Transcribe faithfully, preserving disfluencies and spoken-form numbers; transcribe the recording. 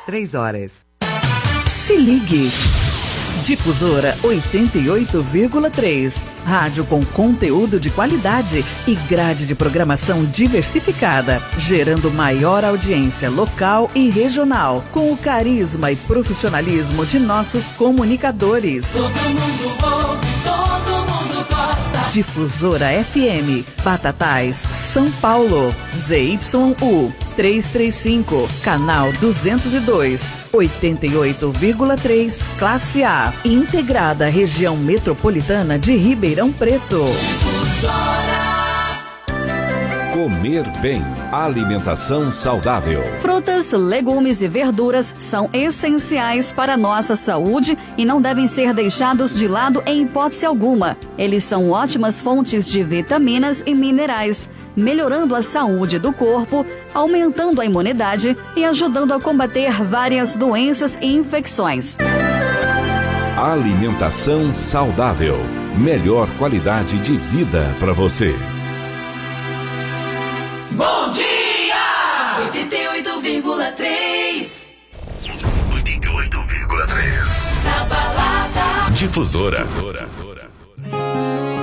três horas. Se ligue. Difusora oitenta e oito vírgula três. Rádio com conteúdo de qualidade e grade de programação diversificada, gerando maior audiência local e regional, com o carisma e profissionalismo de nossos comunicadores. Todo mundo ouve, todo mundo gosta. Difusora F M, Batatais, São Paulo, Z Y U trezentos e trinta e cinco, canal duzentos e dois, oitenta e oito vírgula três, classe A, integrada à região metropolitana de Ribeirão Preto. Difusora. Comer bem, alimentação saudável. Frutas, legumes e verduras são essenciais para a nossa saúde e não devem ser deixados de lado em hipótese alguma. Eles são ótimas fontes de vitaminas e minerais, melhorando a saúde do corpo, aumentando a imunidade e ajudando a combater várias doenças e infecções. Alimentação saudável. Melhor qualidade de vida para você. Bom dia! oitenta e oito vírgula três. oitenta e oito vírgula três. Na balada. Difusora.